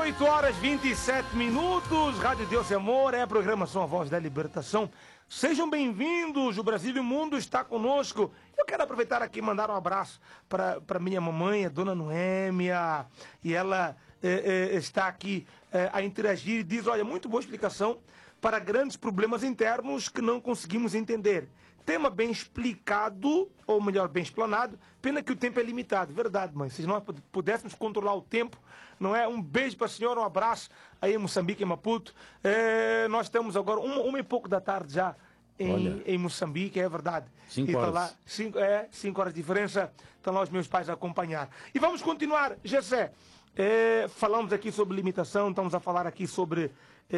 8 horas 27 minutos, Rádio Deus e Amor, é a programação A Voz da Libertação. Sejam bem-vindos, o Brasil e o mundo está conosco. Eu quero aproveitar aqui e mandar um abraço para minha mamãe, a dona Noêmia, e ela está aqui a interagir e diz, olha, muito boa explicação para grandes problemas internos que não conseguimos entender. Tema bem explicado, ou melhor, bem explanado, pena que o tempo é limitado. Verdade, mãe, se nós pudéssemos controlar o tempo, não é? Um beijo para a senhora, um abraço aí em Moçambique, em Maputo. Nós estamos agora, uma e pouco da tarde já em Moçambique, é verdade. 5 horas. Tá lá, 5 horas de diferença, estão lá os meus pais a acompanhar. E vamos continuar, Gessé. Falamos aqui sobre limitação, estamos a falar aqui sobre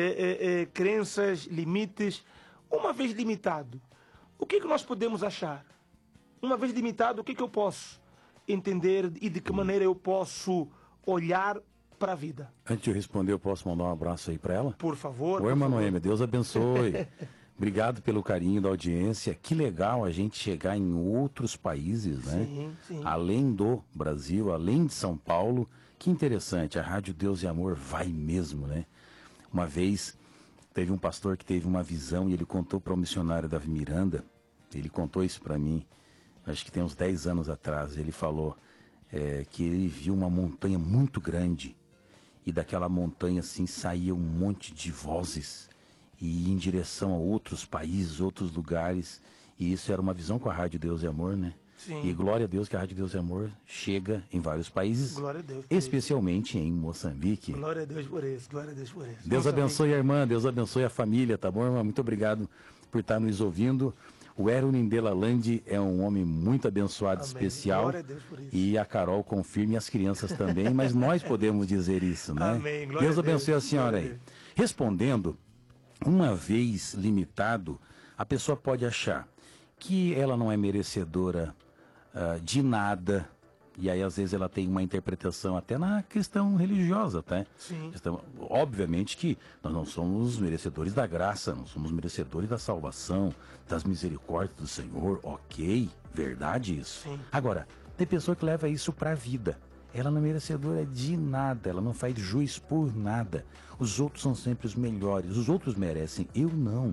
crenças, limites. Uma vez limitado, o que nós podemos achar? Uma vez limitado, o que eu posso entender e de que maneira eu posso olhar para a vida? Antes de eu responder, eu posso mandar um abraço aí para ela? Por favor. Oi, Manoema, Deus abençoe. Obrigado pelo carinho da audiência. Que legal a gente chegar em outros países, né? Sim, sim. Além do Brasil, além de São Paulo. Que interessante, a Rádio Deus e Amor vai mesmo, né? Uma vez teve um pastor que teve uma visão e ele contou para o missionário Davi Miranda, ele contou isso para mim, acho que tem uns 10 anos atrás, ele falou que ele viu uma montanha muito grande e daquela montanha assim saía um monte de vozes e ia em direção a outros países, outros lugares, e isso era uma visão com a Rádio Deus e Amor, né? Sim. E glória a Deus que a Rádio Deus e Amor chega em vários países, Glória a Deus por especialmente em Moçambique. Glória a Deus por isso, glória a Deus por isso. Deus abençoe a irmã, Deus abençoe a família, tá bom, irmã? Muito obrigado por estar nos ouvindo. O Erwin Delaland é um homem muito abençoado, Amém. especial. Glória a Deus por isso. E a Carol confirma, e as crianças também, mas nós podemos dizer isso, né? Amém. Glória Deus a Deus. abençoe a senhora Glória a aí. Deus. Respondendo, uma vez limitado, a pessoa pode achar que ela não é merecedora de nada, e aí às vezes ela tem uma interpretação até na questão religiosa, tá? Sim. Obviamente que nós não somos merecedores da graça, não somos merecedores da salvação, das misericórdias do Senhor, ok, verdade isso. Sim. Agora, tem pessoa que leva isso para a vida. Ela não é merecedora de nada, ela não faz juiz por nada. Os outros são sempre os melhores, os outros merecem, eu não.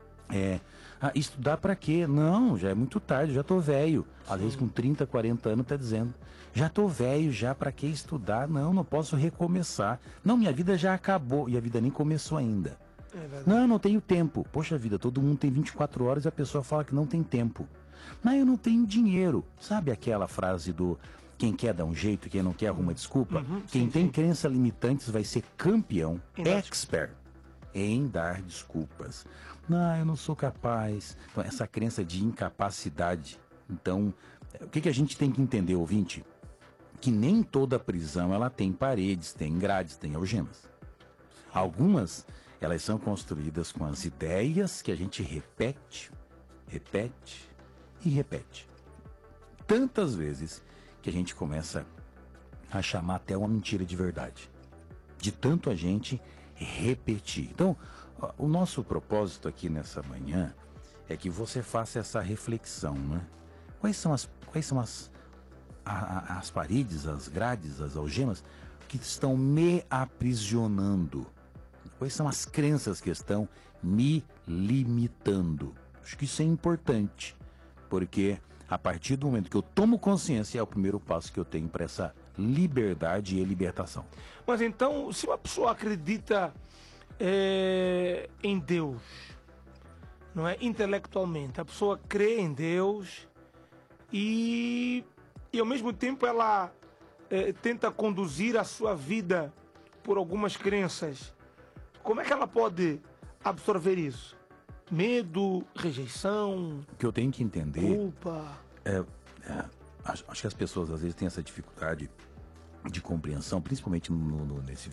Estudar pra quê? Não, já é muito tarde, já tô velho. Às vezes com 30, 40 anos tá dizendo, já tô velho, já pra que estudar? Não posso recomeçar. Não, minha vida já acabou e a vida nem começou ainda. É verdade. Não tenho tempo. Poxa vida, todo mundo tem 24 horas e a pessoa fala que não tem tempo. Mas eu não tenho dinheiro. Sabe aquela frase do quem quer dá um jeito, quem não quer arruma desculpa? Quem tem crença limitantes vai ser campeão, expert em dar desculpas. Não, eu não sou capaz. Então, essa crença de incapacidade. Então, o que a gente tem que entender, ouvinte? Que nem toda prisão ela tem paredes, tem grades, tem algemas. Algumas, elas são construídas com as ideias que a gente repete e repete. Tantas vezes que a gente começa a chamar até uma mentira de verdade. De tanto a gente repetir. Então, o nosso propósito aqui nessa manhã é que você faça essa reflexão, né? Quais são as paredes, as grades, as algemas que estão me aprisionando? Quais são as crenças que estão me limitando? Acho que isso é importante, porque a partir do momento que eu tomo consciência é o primeiro passo que eu tenho para essa liberdade e libertação. Mas então, se uma pessoa acredita em Deus, não é? Intelectualmente, a pessoa crê em Deus e ao mesmo tempo ela tenta conduzir a sua vida por algumas crenças, como é que ela pode absorver isso? Medo, rejeição, O que eu tenho que entender culpa? acho que as pessoas às vezes têm essa dificuldade de compreensão, principalmente nesse